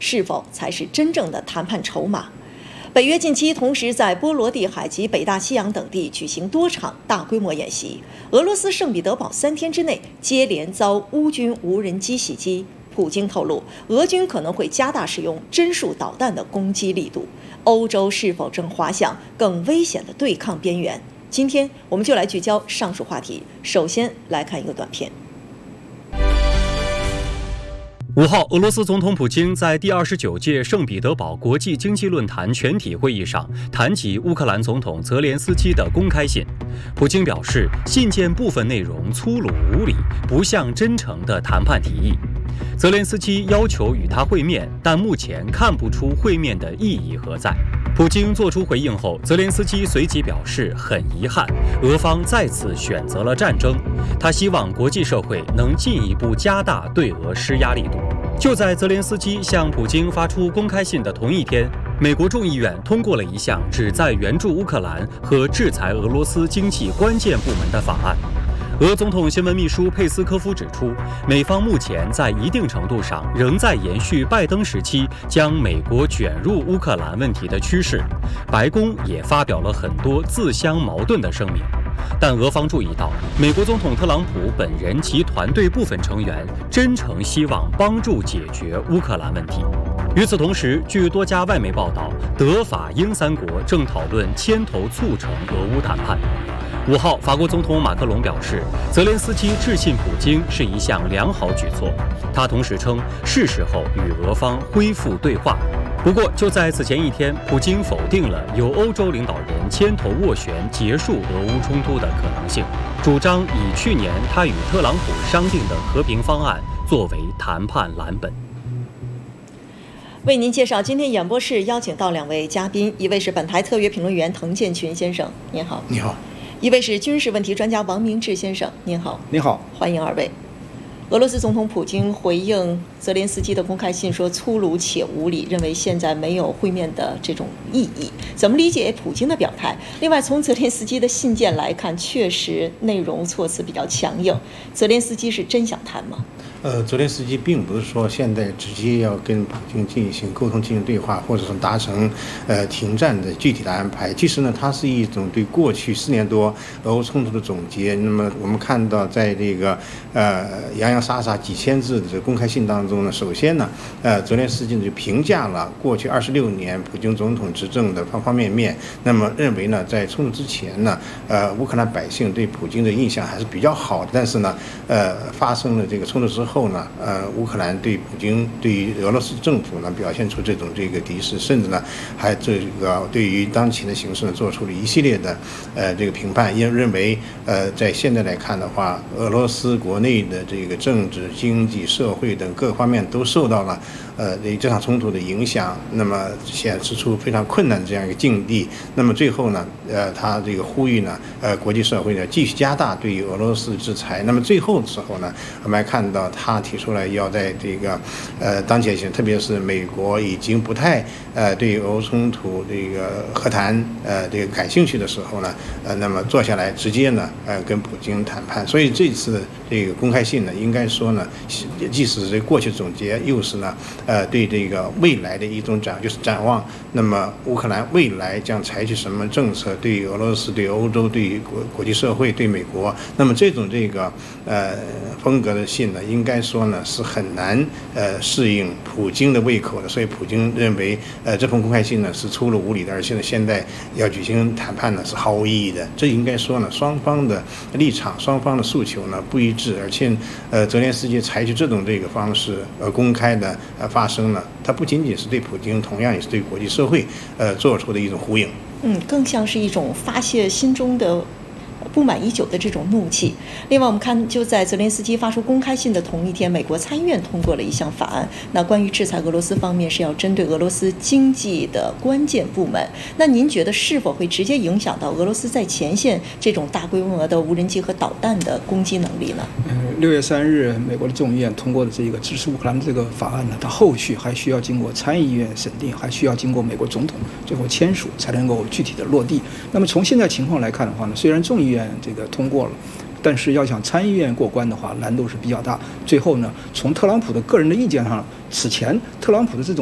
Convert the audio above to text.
是否才是真正的谈判筹码？北约近期同时在波罗的海及北大西洋等地举行多场大规模演习。俄罗斯圣彼得堡3天之内接连遭乌军无人机袭击。普京透露，俄军可能会加大使用针数导弹的攻击力度。欧洲是否正滑向更危险的对抗边缘？今天我们就来聚焦上述话题。首先来看一个短片。 5号，俄罗斯总统普京在第29届圣彼得堡国际经济论坛全体会议上谈及乌克兰总统泽连斯基的公开信。普京表示，信件部分内容粗鲁无礼，不像真诚的谈判提议。泽连斯基要求与他会面，但目前看不出会面的意义何在。普京作出回应后，泽连斯基随即表示很遗憾，俄方再次选择了战争。他希望国际社会能进一步加大对俄施压力度。就在泽连斯基向普京发出公开信的同一天，美国众议院通过了一项旨在援助乌克兰和制裁俄罗斯经济关键部门的法案。俄总统新闻秘书佩斯科夫指出，美方目前在一定程度上仍在延续拜登时期将美国卷入乌克兰问题的趋势。白宫也发表了很多自相矛盾的声明。但俄方注意到，美国总统特朗普本人及团队部分成员真诚希望帮助解决乌克兰问题。与此同时，据多家外媒报道，德法英3国正讨论牵头促成俄乌谈判。5号，法国总统马克龙表示，泽连斯基致信普京是一项良好举措。他同时称，是时候与俄方恢复对话。不过，就在此前一天，普京否定了由欧洲领导人牵头斡旋结束俄乌冲突的可能性，主张以去年他与特朗普商定的和平方案作为谈判蓝本。 为您介绍今天演播室邀请到2位嘉宾，一位是本台特约评论员滕建群先生，您好。 你好。 一位是军事问题专家王明志先生，您好。 你好， 欢迎2位。俄罗斯总统普京回应泽连斯基的公开信说粗鲁且无礼，认为现在没有会面的这种意义。怎么理解普京的表态？另外，从泽连斯基的信件来看，确实内容措辞比较强硬。泽连斯基是真想谈吗？ 泽连斯基并不是说现在直接要跟普京进行沟通、进行对话，或者说达成停战的具体的安排。其实呢，它是一种对过去4年多俄乌冲突的总结。那么我们看到，在这个洋洋洒洒几千字的这个公开信当中呢，首先呢，泽连斯基就评价了过去26年普京总统执政的方方面面。那么认为呢，在冲突之前呢，乌克兰百姓对普京的印象还是比较好的。但是呢，发生了这个冲突之后呢，乌克兰对普京、对于俄罗斯政府呢表现出这个敌视，甚至呢还这个对于当前的形势呢做出了一系列的这个评判，也认为在现在来看的话，俄罗斯国内的这个政治、经济、社会等各方面都受到了这场冲突的影响，那么显示出非常困难的这样一个境地。那么最后呢，他这个呼吁呢，国际社会呢继续加大对于俄罗斯制裁。那么最后的时候呢，我们还看到他提出来要在这个当前性，特别是美国已经不太对于俄乌冲突这个和谈这个感兴趣的时候呢，那么坐下来直接呢跟普京谈判。所以这次这个公开信呢，应该说呢，既是这过去总结，又是呢对这个未来的一种展望。那么乌克兰未来将采取什么政策，对于俄罗斯、对欧洲、对于国际社会、对美国，那么这种这个风格的信呢，应该说呢是很难适应普京的胃口的。所以普京认为这封公开信呢是粗鲁无礼的，而且呢现在要举行谈判呢是毫无意义的。这应该说呢，双方的立场、双方的诉求呢不一致，而且泽连斯基采取这种这个方式公开的发声呢，它不仅仅是对普京，同样也是对国际社会做出的一种呼应。 更像是一种发泄心中的不满已久的这种怒气。另外，我们看，就在泽连斯基发出公开信的同一天，美国参议院通过了一项法案。那关于制裁俄罗斯方面，是要针对俄罗斯经济的关键部门。那您觉得是否会直接影响到俄罗斯在前线这种大规模的无人机和导弹的攻击能力呢 ？6月3日，美国的众议院通过的这个支持乌克兰的这个法案呢，它后续还需要经过参议院审定，还需要经过美国总统最后签署，才能够具体的落地。那么从现在情况来看的话呢，虽然众议院这个通过了，但是要想参议院过关的话，难度是比较大。最后呢，从特朗普的个人的意见上，此前特朗普的这种